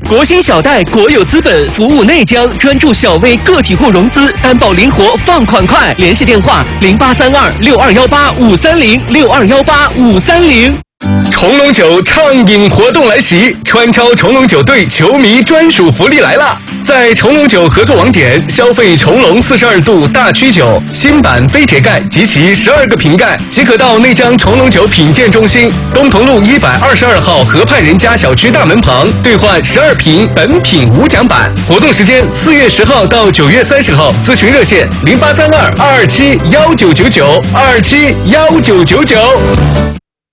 国新小贷国有资本服务内江，专注小微个体户融资，担保灵活，放款快。联系电话08326218-530，6218-530。 重龙酒畅饮活动来袭，川超重龙酒队球迷专属福利来了！在重龙酒合作网点消费重龙42度大曲酒新版飞铁盖及其12个瓶盖，即可到内江重龙酒品鉴中心东同路122号河畔人家小区大门旁兑换12瓶本品无奖版。活动时间4月10号到9月30号，咨询热线0832-227-1999，227-1999。